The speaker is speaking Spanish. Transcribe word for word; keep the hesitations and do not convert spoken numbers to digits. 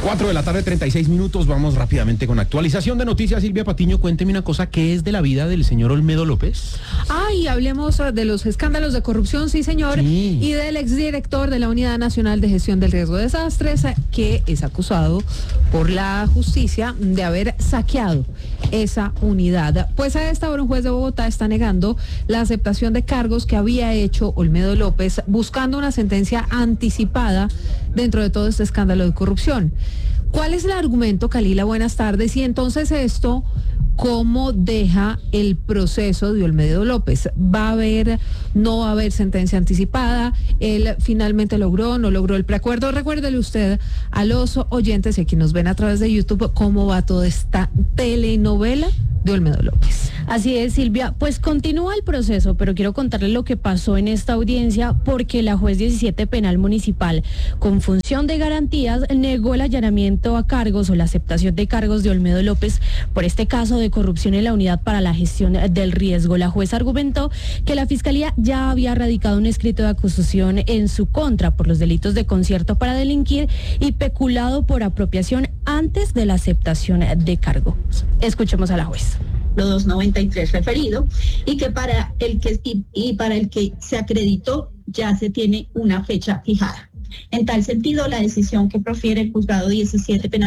cuatro de la tarde, treinta y seis minutos. Vamos rápidamente con actualización de noticias. Silvia Patiño, cuénteme una cosa. ¿Qué es de la vida del señor Olmedo López? Ay, hablemos de los escándalos de corrupción, sí señor, Sí. y del exdirector de la Unidad Nacional de Gestión del Riesgo de Desastres, que es acusado por la justicia de haber saqueado esa unidad. Pues a esta hora un juez de Bogotá está negando la aceptación de cargos que había hecho Olmedo López, buscando una sentencia anticipada dentro de todo este escándalo de corrupción. ¿Cuál es el argumento, Kalila? Buenas tardes. Y entonces esto, ¿cómo deja el proceso de Olmedo López? ¿Va a haber, no va a haber sentencia anticipada? ¿Él finalmente logró, no logró el preacuerdo? Recuérdele usted a los oyentes y a quienes nos ven a través de YouTube cómo va toda esta telenovela de Olmedo López. Así es, Silvia, pues continúa el proceso, pero quiero contarle lo que pasó en esta audiencia porque la juez diecisiete penal municipal, con función de garantías, negó el allanamiento a cargos o la aceptación de cargos de Olmedo López por este caso de corrupción en la unidad para la gestión del riesgo. La juez argumentó que la fiscalía ya había radicado un escrito de acusación en su contra por los delitos de concierto para delinquir y peculado por apropiación antes de la aceptación de cargo. Escuchemos a la juez. Lo doscientos noventa y tres referido y que para el que y, y para el que se acreditó ya se tiene una fecha fijada. En tal sentido, la decisión que profiere el juzgado diecisiete penal